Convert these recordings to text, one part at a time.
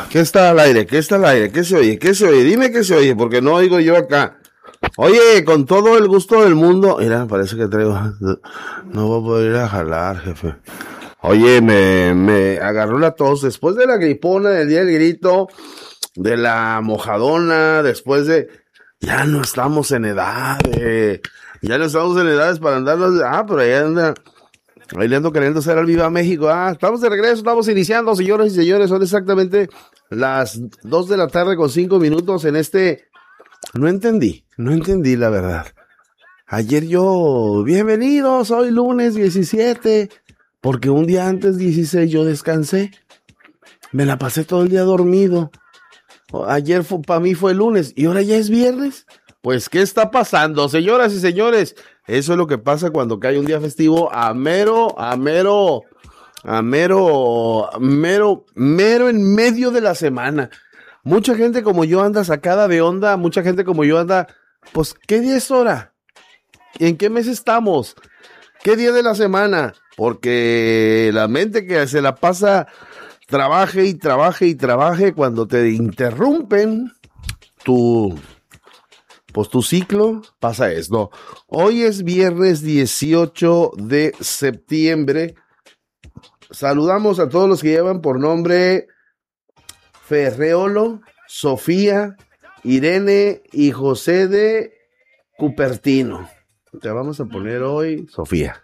¿Qué está al aire? ¿Qué está al aire? ¿Qué se oye? ¿Qué se oye? Dime qué se oye, porque no oigo yo acá. Oye, con todo el gusto del mundo. Mira, parece que traigo. No voy a poder ir a jalar, jefe. Oye, me agarró la tos después de la gripona, del día del grito, de la mojadona, después de. Ya no estamos en edades. Ya no estamos en edades para andarnos. Pero ahí anda. Ahí le ando queriendo hacer al Viva México. Estamos de regreso, estamos iniciando, señoras y señores. Son exactamente las 2 de la tarde con 5 minutos en este. No entendí la verdad. Ayer bienvenidos, hoy lunes 17, porque un día antes 16 yo descansé. Me la pasé todo el día dormido. Ayer para mí fue lunes y ahora ya es viernes. Pues, ¿qué está pasando, señoras y señores? Eso es lo que pasa cuando cae un día festivo a mero en medio de la semana. Mucha gente como yo anda sacada de onda, mucha gente como yo anda, pues, ¿qué día es hora? ¿En qué mes estamos? ¿Qué día de la semana? Porque la mente que se la pasa, trabaje y trabaje y trabaje, cuando te interrumpen tu ciclo, pasa esto. Hoy es viernes 18 de septiembre. Saludamos a todos los que llevan por nombre Ferreolo, Sofía, Irene y José de Cupertino. Te vamos a poner hoy Sofía.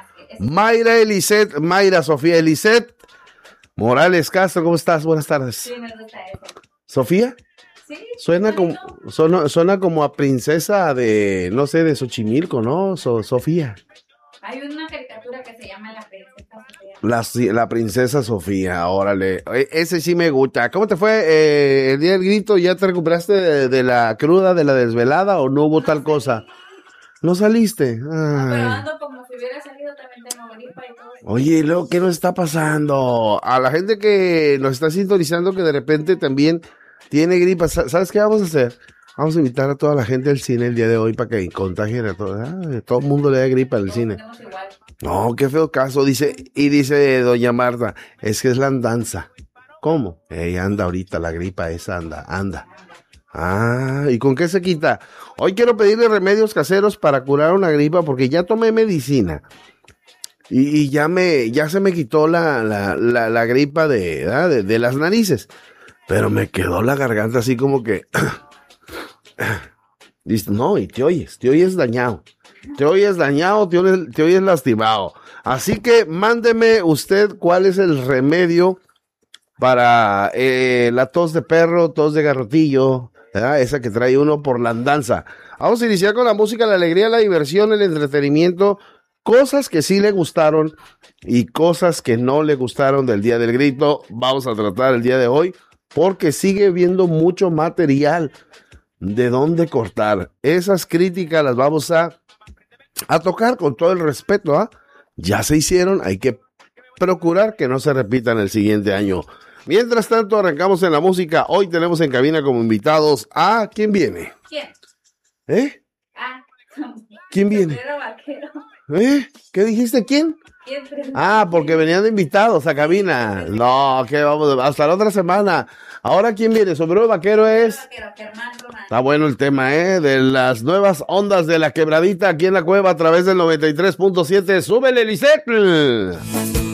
Mayra, Sofía, Elisette, Morales Castro, ¿cómo estás? Buenas tardes. Sí, me gusta eso. ¿Sofía? Sí. Suena como a princesa de, no sé, de Xochimilco, ¿no? Sofía. Hay una caricatura que se llama La Princesa Sofía. La princesa Sofía, órale. Ese sí me gusta. ¿Cómo te fue el día del grito? ¿Ya te recuperaste de la cruda, de la desvelada o no hubo tal cosa? ¿No saliste? No, pero ando como si hubiera salido, también tengo gripa y todo. Oye, luego, ¿qué nos está pasando? A la gente que nos está sintonizando, que de repente también tiene gripa, ¿sabes qué vamos a hacer? Vamos a invitar a toda la gente del cine el día de hoy para que contagien a todo. Todo el mundo le da gripa al cine. No, qué feo caso. Dice doña Marta, es que es la andanza. ¿Cómo? Anda ahorita, la gripa esa anda. ¿Y con qué se quita? Hoy quiero pedirle remedios caseros para curar una gripa porque ya tomé medicina. Y ya se me quitó la gripa de las narices. Pero me quedó la garganta así como que. Dice, no, y te oyes dañado. Te oyes lastimado. Así que mándeme usted cuál es el remedio para la tos de perro, tos de garrotillo, ¿verdad? Esa que trae uno por la andanza. Vamos a iniciar con la música, la alegría, la diversión, el entretenimiento. Cosas que sí le gustaron y cosas que no le gustaron del Día del Grito. Vamos a tratar el día de hoy porque sigue viendo mucho material de dónde cortar. Esas críticas las vamos a tocar con todo el respeto. Ya se hicieron, hay que procurar que no se repitan el siguiente año. Mientras tanto, arrancamos en la música. Hoy tenemos en cabina como invitados a... ¿Quién viene? ¿Quién? ¿Quién viene? Vaquero. ¿Qué dijiste? ¿Quién? Porque venían de invitados a cabina. No, que vamos, hasta la otra semana. Ahora, ¿quién viene? Sombrero Vaquero es... Está bueno el tema, de las nuevas ondas de la quebradita aquí en la cueva a través del 93.7. ¡Súbele, Lisette!